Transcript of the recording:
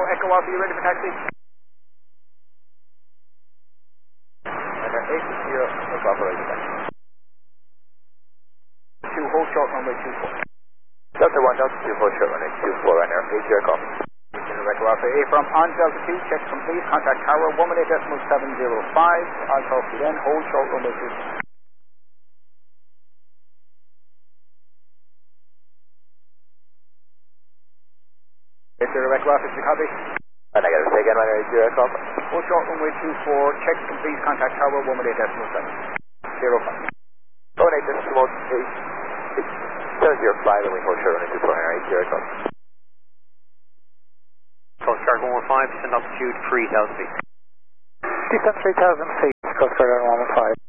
Echo Alpha, you ready for taxi? Runway 80, Echo Alpha, ready for taxi. 2, hold short runway 24. Delta 1, Delta 2, hold short runway 24, runner 80, Echo Alpha. Echo Alpha A from on Delta 2, check complete, contact tower 18.705, I'll talk to you then, hold short runway 24. Yes, sir, Echo Alpha, is copy? Negative, say again, runner 80, Echo Alpha. Hold short runway 24, check complete, contact tower 18.705. Going 8 decimal 705, then we hold short runway 24, runner 80, Echo Alpha. Coast Guard 115, descend altitude 3,000 feet. Descend 3,000 feet, Coast Guard 115.